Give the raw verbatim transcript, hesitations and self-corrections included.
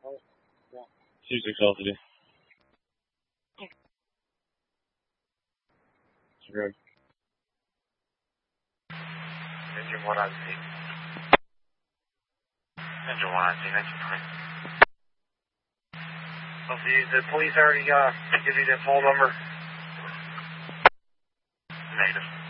two six L-City. Good. Engine one on scene. Engine one on scene, engine three. So the, the police already uh, give you the phone number? Negative.